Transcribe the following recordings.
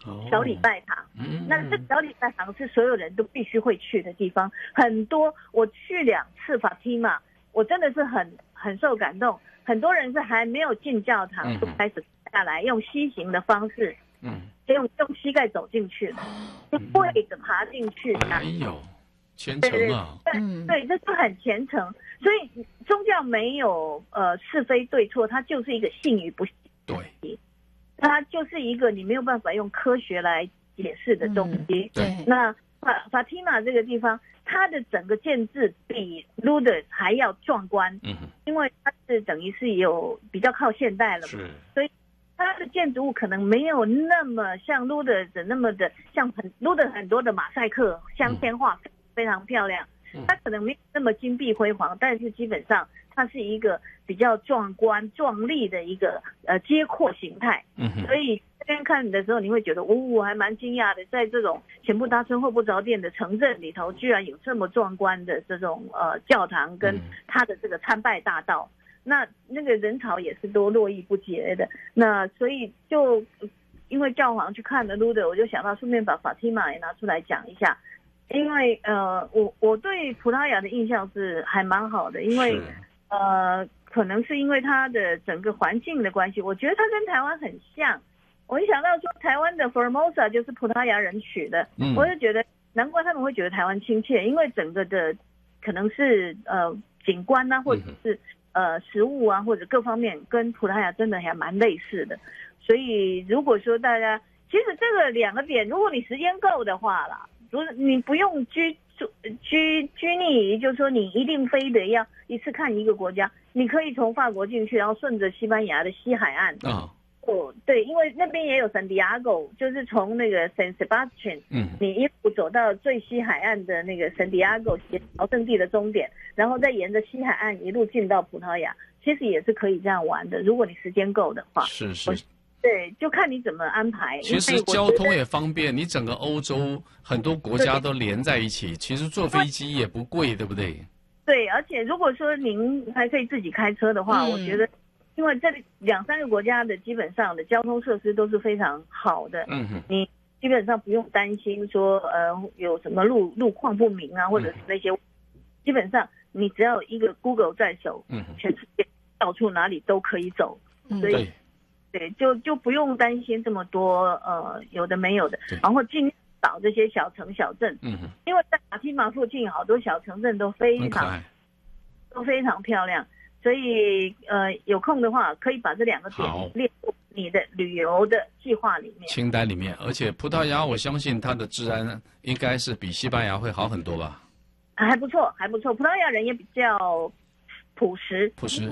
小礼拜堂。那这小礼拜堂是所有人都必须会去的地方。很多我去2次法蒂玛，我真的是很受感动。很多人是还没有进教堂就开始下来，用西行的方式，用膝盖走进去的，就跪着爬进去。 哎呦，虔诚啊！ 对，这是很虔诚。所以宗教没有是非对错，它就是一个信与不信。 对， 它就是一个你没有办法用科学来解释的东西。 对， 那法蒂玛这个地方，它的整个建制比 Lourdes 还要壮观。因为它是等于是有比较靠现代了嘛，所以它的建筑物可能没有那么像 Lourdes 那么的像Lourdes 很多的马赛克镶嵌画非常漂亮。它可能没有那么金碧辉煌，但是基本上它是一个比较壮观壮丽的一个街廓形态。所以这边看的时候你会觉得我还蛮惊讶的，在这种前不搭村后不着店的城镇里头，居然有这么壮观的这种教堂跟它的这个参拜大道。那个人潮也是都络绎不绝的。那所以就因为教皇去看了 Lourdes， 我就想到顺便把法蒂玛也拿出来讲一下。因为我对葡萄牙的印象是还蛮好的，因为可能是因为它的整个环境的关系，我觉得它跟台湾很像。我一想到说台湾的 Formosa 就是葡萄牙人取的，我就觉得难怪他们会觉得台湾亲切，因为整个的可能是景观啊，或者是食物啊，或者各方面跟葡萄牙真的还蛮类似的。所以如果说大家其实这个2个点，如果你时间够的话啦，不是你不用拘泥，就是说你一定非得要一次看一个国家，你可以从法国进去，然后顺着西班牙的西海岸。对，因为那边也有圣地亚哥，就是从那个 San Sebastian，你一路走到最西海岸的那个圣地亚哥朝圣地的终点，然后再沿着西海岸一路进到葡萄牙，其实也是可以这样玩的，如果你时间够的话。 是。 对，就看你怎么安排。 其实交通也方便，你整个欧洲很多国家都连在一起，其实坐飞机也不贵，对不对？对，而且如果说您还可以自己开车的话，我觉得，因为这2、3个国家的基本上的交通设施都是非常好的，你基本上不用担心说有什么路况不明啊，或者是那些，基本上你只要有一个 Google 在手，全世界到处哪里都可以走，所以。对，就不用担心这么多有的没有的，然后尽量找这些小城小镇，因为在法蒂玛附近好多小城镇都非常漂亮，所以有空的话可以把这2个点列入你的旅游的计划里面、 清单里面。而且葡萄牙，我相信它的治安应该是比西班牙会好很多吧？ 还不错。葡萄牙人也比较朴实。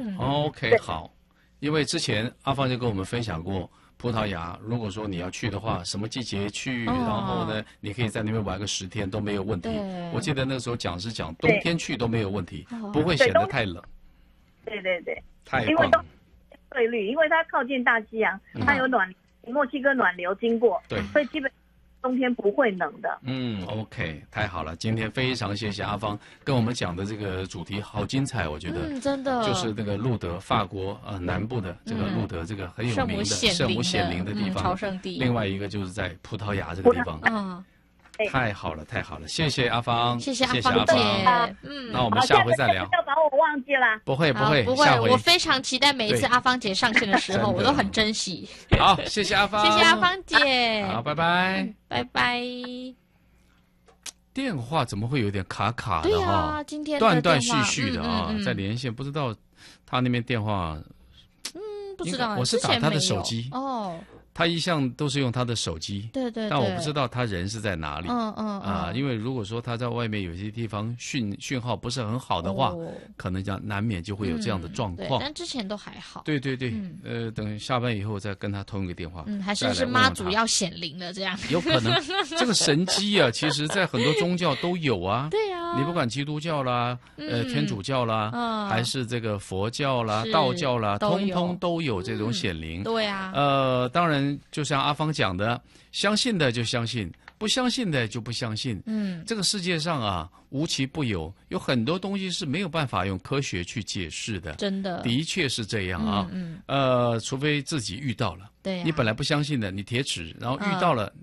OK， 好。因为之前阿芳就跟我们分享过，葡萄牙如果说你要去的话，什么季节去，然后呢，你可以在那边玩个10天都没有问题。我记得那时候讲冬天去都没有问题，不会显得太冷。对，太棒了。对率，因为它靠近大西洋，它有墨西哥暖流经过，所以基本冬天不会冷的。OK， 太好了！今天非常谢谢阿芳跟我们讲的这个主题，好精彩，我觉得。真的。就是这个路德，法国南部的这个路德，这个很有名的圣母显灵的地方，朝圣地。另外一个就是在葡萄牙这个地方。太好了，谢谢阿芳，谢谢阿芳姐。那我们下回再聊。不要把我忘记了。不会，我非常期待每一次阿芳姐上线的时候，我都很珍惜。好，谢谢阿芳，谢谢阿芳姐。好，拜拜。电话怎么会有点卡卡的哈？今天断断续续的啊，在连线，不知道他那边电话。不知道，我是打他的手机哦。他一向都是用他的手机，对，但我不知道他人是在哪里。因为如果说他在外面有些地方讯号不是很好的话，可能难免就会有这样的状况。但之前都还好。对，等下班以后再跟他通一个电话。还是妈祖要显灵了这样。有可能，这个神机啊，其实在很多宗教都有啊。对啊。你不管基督教啦，天主教啦，还是这个佛教啦、道教啦，通通都有这种显灵。对啊。当然。就像阿芳讲的，相信的就相信，不相信的就不相信。这个世界上啊，无奇不有，有很多东西是没有办法用科学去解释的。真的，的确是这样啊。除非自己遇到了。对、啊，你本来不相信的，你铁齿，然后遇到了，